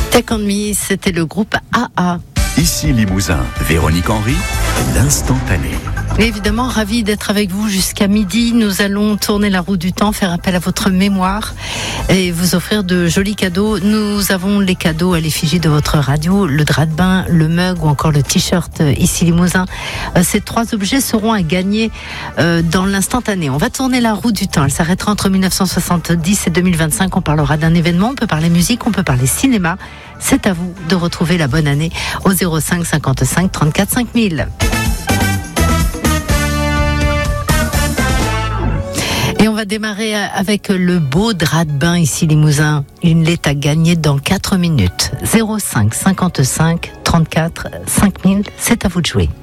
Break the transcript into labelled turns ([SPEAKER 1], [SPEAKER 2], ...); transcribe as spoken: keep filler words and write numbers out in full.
[SPEAKER 1] Take On Me, c'était le groupe A A.
[SPEAKER 2] Ici Limousin, Véronique Henry, l'instantané.
[SPEAKER 1] Et évidemment, ravi d'être avec vous jusqu'à midi. Nous allons tourner la roue du temps, faire appel à votre mémoire et vous offrir de jolis cadeaux. Nous avons les cadeaux à l'effigie de votre radio, le drap de bain, le mug ou encore le t-shirt Ici Limousin. Ces trois objets seront à gagner dans l'instantané. On va tourner la roue du temps. Elle s'arrêtera entre dix-neuf cent soixante-dix et deux mille vingt-cinq. On parlera d'un événement, on peut parler musique, on peut parler cinéma. C'est à vous de retrouver la bonne année au zéro cinq cinquante-cinq trente-quatre cinq mille. Et on va démarrer avec le beau drap de bain Ici Limousin. Il est à gagner dans quatre minutes. zéro cinq cinquante-cinq trente-quatre cinq mille, c'est à vous de jouer.